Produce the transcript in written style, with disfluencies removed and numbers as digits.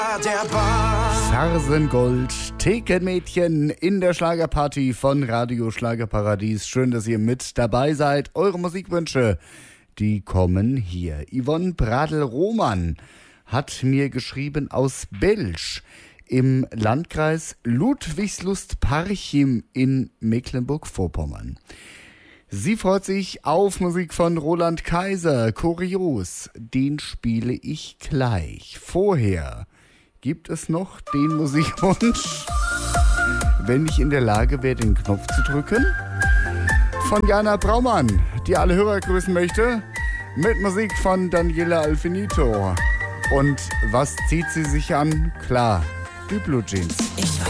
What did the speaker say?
Fersengold, Thekenmädchen in der Schlagerparty von Radio Schlagerparadies. Schön, dass ihr mit dabei seid. Eure Musikwünsche, die kommen hier. Yvonne Bradl-Roman hat mir geschrieben aus Belsch im Landkreis Ludwigslust-Parchim in Mecklenburg-Vorpommern. Sie freut sich auf Musik von Roland Kaiser, Kurios. Den spiele ich gleich. Vorher gibt es noch den Musikwunsch, wenn ich in der Lage wäre, den Knopf zu drücken, von Jana Braumann, die alle Hörer grüßen möchte, mit Musik von Daniela Alfinito. Und was zieht sie sich an? Klar, die Blue Jeans. Ich weiß